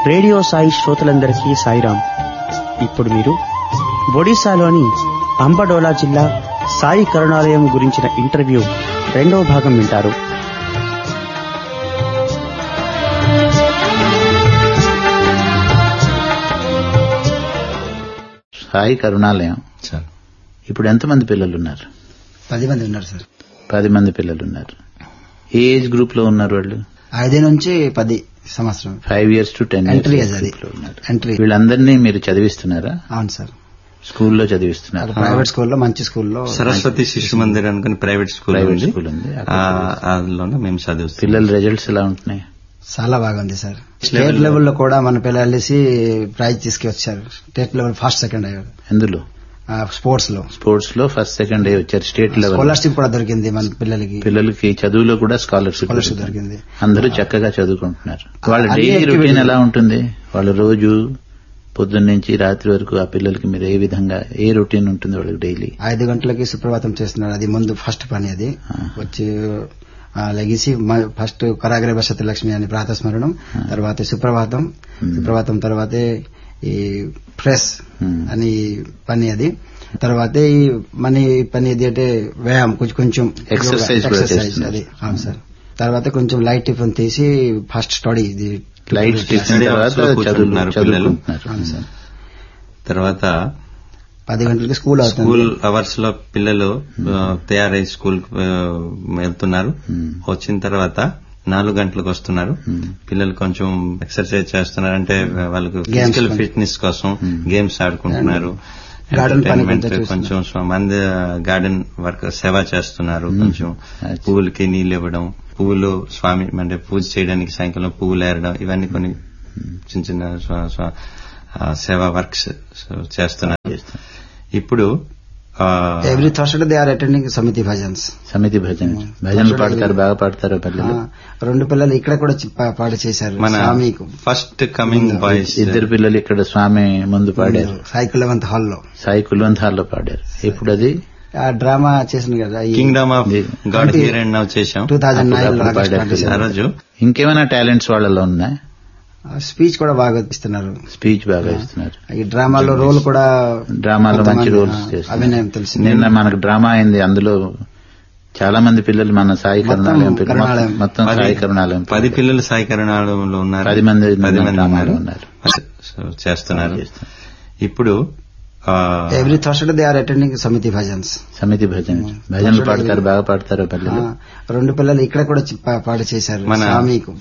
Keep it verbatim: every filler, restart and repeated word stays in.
Radio Sai శ్రోతలందరికీ సాయిరాం. ఇప్పుడు మీరు ఒడిశాలోని అంబడోలా జిల్లా సాయి కరుణాలయం గురించిన ఇంటర్వ్యూ రెండవ భాగం వింటారు. సాయి కరుణాలయం సార్, ఇప్పుడు ఎంతమంది పిల్లలు ఉన్నారు? పది మంది ఉన్నారు సార్. పది మంది పిల్లలు ఉన్నారు. ఏ ఏజ్ గ్రూప్ లో ఉన్నారు వాళ్ళు? ఐదు నుంచి పది సంవత్సరం. Five years to ten entry years అది ఉన్నారు. ఎంట్రీ. వీళ్ళందరినీ మీరు చదివిస్తున్నారా? అవును సార్, స్కూల్లో చదివిస్తున్నారు. ప్రైవేట్ స్కూల్లో, మంచి స్కూల్లో. సరస్వతి శిశు మందిర్ అనుకుని ప్రైవేట్ స్కూల్ ప్రైవేట్ స్కూల్ ఉంది. అందులోనే మేము చదివిస్తాం. పిల్లల రిజల్ట్స్ ఎలా ఉంటున్నాయి? చాలా బాగుంది సార్. స్టేట్ లెవెల్లో కూడా మన పిల్లలు వెళ్ళేసి ప్రైజ్ తీసుకొచ్చారు. స్టేట్ లెవెల్ ఫస్ట్ సెకండ్ అయ్యారు. ఎందులో? స్పోర్ట్స్ లో. స్పోర్ట్స్ లో ఫస్ట్ సెకండ్ ఏ వచ్చారు. స్టేట్ లెవెల్ స్కాలర్షిప్ కూడా దొరికింది మన పిల్లలకి. పిల్లలకి చదువులో కూడా స్కాలర్షిప్ దొరికింది. అందరూ చక్కగా చదువుకుంటున్నారు. వాళ్ళ డైలీ రొటీన్ ఎలా ఉంటుంది? వాళ్ళ రోజు పొద్దున్న నుంచి రాత్రి వరకు ఆ పిల్లలకి మీరు ఏ విధంగా ఏ రొటీన్ ఉంటుంది వాళ్ళకి డైలీ? ఐదు గంటలకి సుప్రభాతం చేస్తున్నారు. అది ముందు ఫస్ట్ పని. అది వచ్చి లెగిసి ఫస్ట్ కరాగ్రే బసతి లక్ష్మి అని ప్రాతస్మరణం, తర్వాత సుప్రభాతం, సుప్రభాతం తర్వాతే ఈ ప్రెస్ అని పని. అది తర్వాతే ఈ మనీ పని అది అంటే వ్యాయామం, కొంచెం కొంచెం ఎక్సర్సైజ్. అది అవును సార్. తర్వాత కొంచెం లైట్ టిఫిన్ తీసి ఫస్ట్ స్టడీ. ఇది లైట్ టిఫిన్ తర్వాత చదువుకుంటున్నారు. అవును సార్. తర్వాత పది గంటలకి స్కూల్ అవుతుంది. స్కూల్ అవర్స్ లో పిల్లలు తయారై స్కూల్ వెళ్తున్నారు. వచ్చిన తర్వాత నాలుగు గంటలకు వస్తున్నారు. పిల్లలు కొంచెం ఎక్సర్సైజ్ చేస్తున్నారు, అంటే వాళ్ళకు ఫిజికల్ ఫిట్నెస్ కోసం గేమ్స్ ఆడుకుంటున్నారు. కొంచెం మంది గార్డెన్ వర్క్ సేవ చేస్తున్నారు. కొంచెం పువ్వులకి నీళ్ళు ఇవ్వడం, పువ్వులు స్వామి అంటే పూజ చేయడానికి సాయంకాలం పువ్వులు ఏరడం, ఇవన్నీ కొన్ని చిన్న చిన్న సేవా వర్క్స్ చేస్తున్నారు. ఇప్పుడు every Thursday they are attending సమితి భజన్స్. సమితి భజన భజనలు పాడతారు, బాగా పాడతారు పిల్లలు. రెండు పిల్లలు ఇక్కడ కూడా పాడి చేశారు. మన ఫస్ట్ కమింగ్ బాయ్స్ ఇద్దరు పిల్లలు ఇక్కడ స్వామి ముందు పాడారు. సాయి కులవంత్ హాల్లో సాయి కుల్వంత్ హాల్లో పాడారు. ఇప్పుడు అది డ్రామా చేసింది కదా, Kingdom of God here and now చేశాం. టూ థౌజండ్ నైన్ ఆ రోజు. ఇంకేమైనా టాలెంట్స్ వాళ్ళలో ఉన్నాయి? స్పీచ్ కూడా బాగా ఇస్తున్నారు. స్పీచ్ బాగా ఇస్తున్నారు. ఈ డ్రామాలో రోల్ కూడా, డ్రామాలో మంచి రోల్స్ చేస్తున్నారు. అభినయం తెలిసి నిన్న మనకు డ్రామా అయింది. అందులో చాలా మంది పిల్లలు మన సాయి కరుణాలయం మొత్తం సాయి కరుణాలయం పది పిల్లలు సాయి కరుణాలయంలో ఉన్నారు. పది మంది పది మంది ఉన్నారు చేస్తున్నారు. ఇప్పుడు every Thursday they are attending సమితి భజన్స్. సమితి భజన భజనలు పాడతారు, బాగా పాడతారు పిల్లలు. రెండు పిల్లలు ఇక్కడ కూడా పాడి చేశారు. మన